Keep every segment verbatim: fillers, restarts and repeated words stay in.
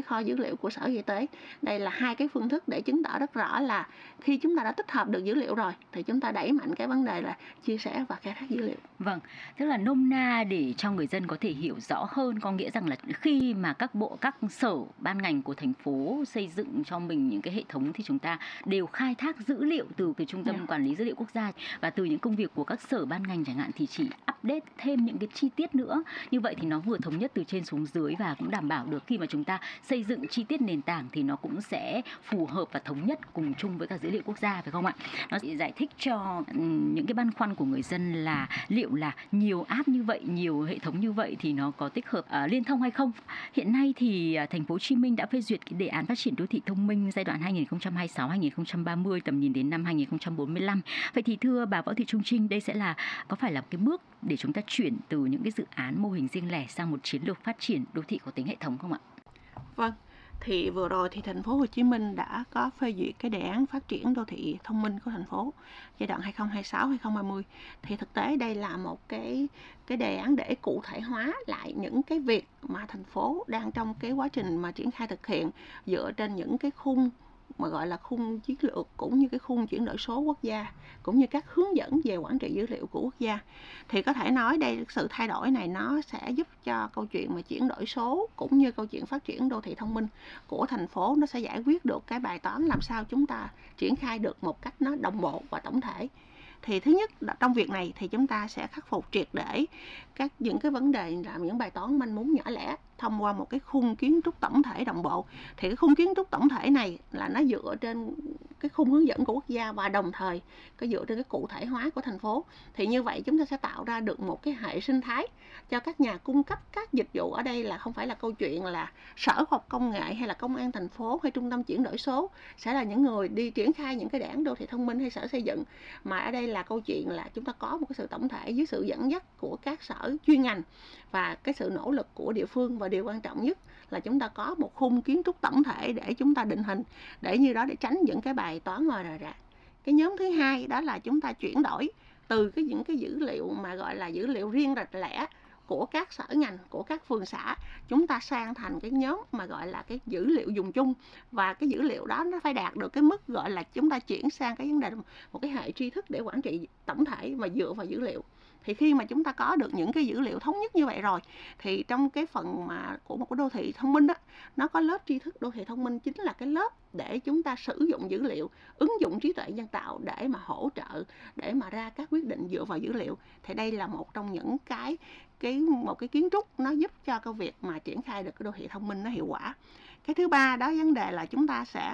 kho dữ liệu của Sở Y tế. Đây là hai cái phương thức để chứng tỏ rất rõ là khi chúng ta đã tích hợp được dữ liệu rồi thì chúng ta đẩy mạnh cái vấn đề là chia sẻ và khai thác dữ liệu. Vâng, tức là nôm na để cho người dân có thể hiểu rõ hơn, có nghĩa rằng là khi mà các bộ, các sở, ban ngành của thành phố xây dựng cho mình những cái hệ thống thì chúng ta đều khai thác dữ liệu từ cái Trung tâm yeah. Quản lý Dữ liệu Quốc gia, và từ những công việc của các sở ban ngành chẳng hạn thì chỉ update thêm những cái chi tiết nữa. Như vậy thì nó vừa thống nhất từ trên xuống dưới và cũng đảm bảo được khi mà chúng ta xây dựng chi tiết nền tảng thì nó cũng sẽ phù hợp và thống nhất cùng chung với cả dữ liệu quốc gia, phải không ạ? Nó sẽ giải thích cho những cái băn khoăn của người dân là liệu là nhiều app như vậy, nhiều hệ thống như vậy thì nó có tích hợp uh, liên thông hay không. Hiện nay thì uh, thành phố Hồ Chí Minh đã phê duyệt cái đề án phát triển đô thị thông minh giai đoạn hai nghìn không trăm hai mươi sáu đến hai nghìn không trăm ba mươi, tầm nhìn đến năm hai nghìn không trăm bốn mươi lăm. Vậy thì thưa bà Võ Thị Trung Trinh, đây sẽ là có phải là cái bước để chúng ta chuyển từ những cái dự án mô hình riêng lẻ sang một chiến lược phát triển đô thị có tính hệ thống không ạ? Vâng. Thì vừa rồi thì thành phố Hồ Chí Minh đã có phê duyệt cái đề án phát triển đô thị thông minh của thành phố giai đoạn hai nghìn không trăm hai mươi sáu đến hai nghìn không trăm ba mươi. Thì thực tế đây là một cái cái đề án để cụ thể hóa lại những cái việc mà thành phố đang trong cái quá trình mà triển khai thực hiện dựa trên những cái khung mà gọi là khung chiến lược cũng như cái khung chuyển đổi số quốc gia, cũng như các hướng dẫn về quản trị dữ liệu của quốc gia. Thì có thể nói đây sự thay đổi này nó sẽ giúp cho câu chuyện mà chuyển đổi số cũng như câu chuyện phát triển đô thị thông minh của thành phố nó sẽ giải quyết được cái bài toán làm sao chúng ta triển khai được một cách nó đồng bộ và tổng thể. Thì thứ nhất trong việc này thì chúng ta sẽ khắc phục triệt để các những cái vấn đề làm những bài toán manh mún nhỏ lẻ thông qua một cái khung kiến trúc tổng thể đồng bộ. Thì cái khung kiến trúc tổng thể này là nó dựa trên cái khung hướng dẫn của quốc gia và đồng thời cái dựa trên cái cụ thể hóa của thành phố. Thì như vậy chúng ta sẽ tạo ra được một cái hệ sinh thái cho các nhà cung cấp các dịch vụ. Ở đây là không phải là câu chuyện là Sở Khoa học Công nghệ hay là Công an thành phố hay Trung tâm chuyển đổi số sẽ là những người đi triển khai những cái đề án đô thị thông minh hay Sở Xây dựng, mà ở đây là câu chuyện là chúng ta có một cái sự tổng thể dưới sự dẫn dắt của các sở chuyên ngành và cái sự nỗ lực của địa phương. Và điều quan trọng nhất là chúng ta có một khung kiến trúc tổng thể để chúng ta định hình, để như đó để tránh những cái bài toán ngoài rời rạc. Cái nhóm thứ hai đó là chúng ta chuyển đổi từ cái những cái dữ liệu mà gọi là dữ liệu riêng rạch lẻ của các sở ngành, của các phường xã, chúng ta sang thành cái nhóm mà gọi là cái dữ liệu dùng chung. Và cái dữ liệu đó nó phải đạt được cái mức gọi là chúng ta chuyển sang cái vấn đề một cái hệ tri thức để quản trị tổng thể và dựa vào dữ liệu. Thì khi mà chúng ta có được những cái dữ liệu thống nhất như vậy rồi thì trong cái phần mà của một cái đô thị thông minh đó, nó có lớp tri thức đô thị thông minh chính là cái lớp để chúng ta sử dụng dữ liệu, ứng dụng trí tuệ nhân tạo để mà hỗ trợ, để mà ra các quyết định dựa vào dữ liệu. Thì đây là một trong những cái cái một cái kiến trúc nó giúp cho cái việc mà triển khai được cái đô thị thông minh nó hiệu quả. Cái thứ ba đó vấn đề là chúng ta sẽ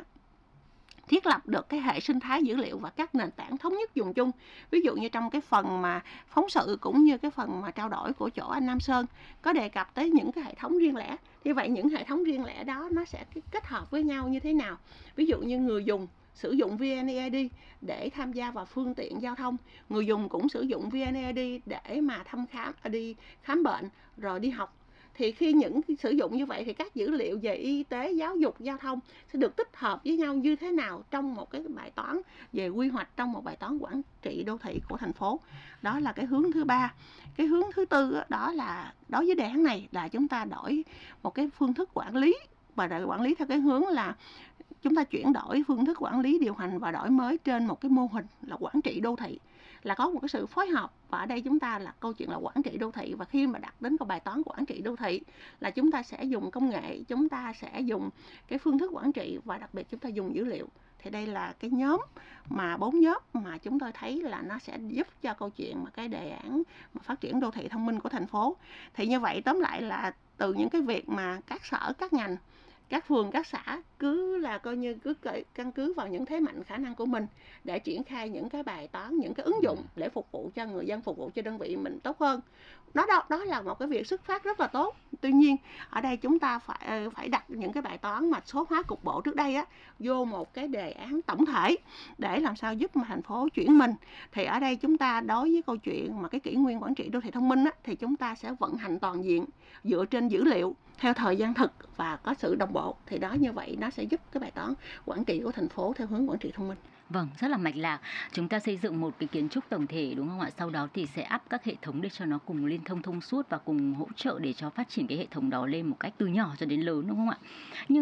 thiết lập được cái hệ sinh thái dữ liệu và các nền tảng thống nhất dùng chung. Ví dụ như trong cái phần mà phóng sự cũng như cái phần mà trao đổi của chỗ anh Nam Sơn có đề cập tới những cái hệ thống riêng lẻ. Như vậy những hệ thống riêng lẻ đó nó sẽ kết hợp với nhau như thế nào? Ví dụ như người dùng sử dụng vê en e i đê để tham gia vào phương tiện giao thông, người dùng cũng sử dụng vê en e i đê để mà thăm khám, đi khám bệnh rồi đi học. Thì khi những sử dụng như vậy thì các dữ liệu về y tế, giáo dục, giao thông sẽ được tích hợp với nhau như thế nào trong một cái bài toán về quy hoạch, trong một bài toán quản trị đô thị của thành phố. Đó là cái hướng thứ ba. Cái hướng thứ tư đó là đối với đề án này là chúng ta đổi một cái phương thức quản lý, và quản lý theo cái hướng là chúng ta chuyển đổi phương thức quản lý điều hành và đổi mới trên một cái mô hình là quản trị đô thị, là có một cái sự phối hợp. Và ở đây chúng ta là câu chuyện là quản trị đô thị, và khi mà đặt đến cái bài toán quản trị đô thị là chúng ta sẽ dùng công nghệ, chúng ta sẽ dùng cái phương thức quản trị và đặc biệt chúng ta dùng dữ liệu. Thì đây là cái nhóm mà bốn nhóm mà chúng tôi thấy là nó sẽ giúp cho câu chuyện mà cái đề án mà phát triển đô thị thông minh của thành phố. Thì như vậy tóm lại là từ những cái việc mà các sở, các ngành, các phường, các xã cứ là coi như cứ căn cứ vào những thế mạnh khả năng của mình để triển khai những cái bài toán, những cái ứng dụng để phục vụ cho người dân, phục vụ cho đơn vị mình tốt hơn. Đó đó, đó là một cái việc xuất phát rất là tốt. Tuy nhiên ở đây chúng ta phải phải đặt những cái bài toán mà số hóa cục bộ trước đây á vô một cái đề án tổng thể để làm sao giúp mà thành phố chuyển mình. Thì ở đây chúng ta đối với câu chuyện mà cái kỷ nguyên quản trị đô thị thông minh á, thì chúng ta sẽ vận hành toàn diện dựa trên dữ liệu theo thời gian thực và có sự đồng bộ. Thì đó, như vậy nó sẽ giúp cái bài toán quản trị của thành phố theo hướng quản trị thông minh. Vâng, rất là mạch lạc. Chúng ta xây dựng một cái kiến trúc tổng thể, đúng không ạ? Sau đó thì sẽ áp các hệ thống để cho nó cùng liên thông thông suốt và cùng hỗ trợ để cho phát triển cái hệ thống đó lên một cách từ nhỏ cho đến lớn, đúng không ạ? Nhưng